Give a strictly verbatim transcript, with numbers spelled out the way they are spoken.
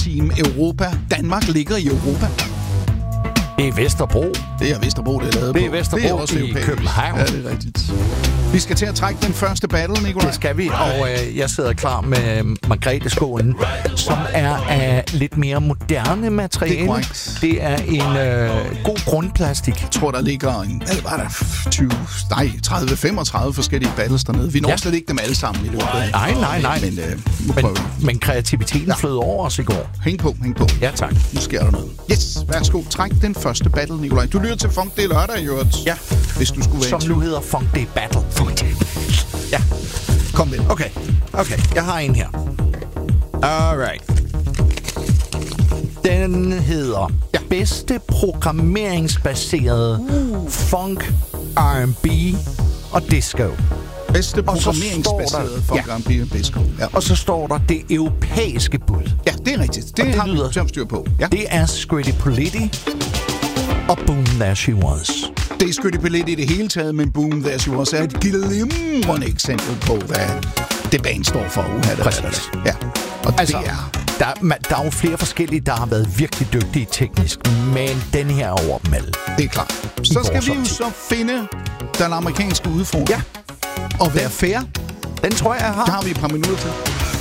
Team Europa. Danmark ligger i Europa. Det er Vesterbro. Det er Vesterbro, det er lavet Det er på. Vesterbro Det er også i europæisk. København. Ja, det er rigtigt. Vi skal til at trække den første battle, Nikolaj. Det skal vi, og øh, jeg sidder klar med Margrethe-skålen, som er af lidt mere moderne materiale. Det er korrekt. Det er en øh, god grundplastik. Jeg tror, der ligger en, hvad var der, tyve, nej, tredive, femogtredive forskellige battles dernede. Vi når Ja. slet ikke dem alle sammen i løbet af. Nej, nej, nej. Men øh, nu prøver vi. Men, men kreativiteten ja. flød over os i går. Hæng på, hæng på. Ja, tak. Nu sker der noget. Yes, værsgo. Træk den første battle, Nikolaj. Du lytter til Funk, det er lørdag, jo. Ja. Hvis du skulle være Som nu hedder Funk Day Battle. Funk Day. Ja. Kom med. Okay, okay. Jeg har en her. Alright. Den hedder ja. bedste programmeringsbaserede uh. funk, R and B og disco. Bedste programmeringsbaserede funk, R and B og disco. Ja. Og så står der det europæiske bud. Ja, det er rigtigt. Det, det har lyder, vi tømt styr på. Ja. Det er Scritti Politti og Boom There She Was. Det er Scritti Politti i det hele taget, men Boom There She Was er et glimrende eksempel på, hvad det band står for. Uha, Præcis. Ja, og altså, det er... Der, man, der er jo flere forskellige, der har været virkelig dygtige teknisk, men den her er over dem alle. Det er klart. Så skal vi jo så finde den amerikanske udfordring. Ja. Og være fair. Den tror jeg, jeg har. Der har vi et par minutter til.